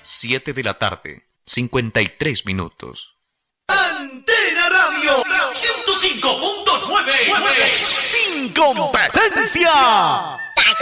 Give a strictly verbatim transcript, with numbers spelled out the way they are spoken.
siete de la tarde, cincuenta y tres minutos. Antena Radio ciento cinco punto nueve. Sin competencia.